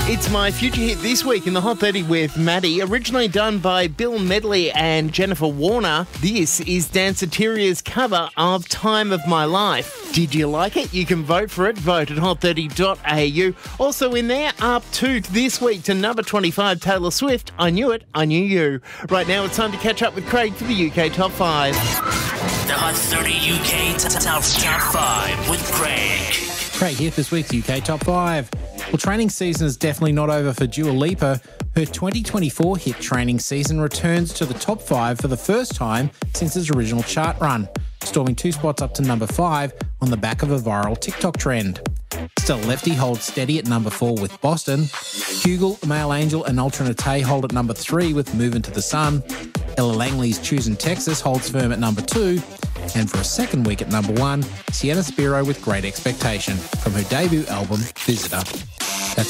It's my future hit this week in the Hot 30 with Maddie, originally done by Bill Medley and Jennifer Warner. This is Danceteria's cover of Time of My Life. Did you like it? You can vote for it. Vote at hot30.au. Also in there, up to this week to number 25, Taylor Swift. I Knew It, I Knew You. Right now it's time to catch up with Craig for the UK Top 5. The Hot 30 UK Top 5 with Craig. Craig here for this week's UK Top 5. Well, training season is definitely not over for Dua Lipa. Her 2024 hit Training Season returns to the top 5 for the first time since its original chart run, storming 2 spots up to number 5 on the back of a viral TikTok trend. Still, Lefty holds steady at number 4 with Boston. Hugel, Male Angel and Ultra Nate hold at number 3 with Move Into the Sun. Ella Langley's Choosing Texas holds firm at number 2. And for a second week at number 1, Sienna Spiro with Great Expectation from her debut album, Visitor.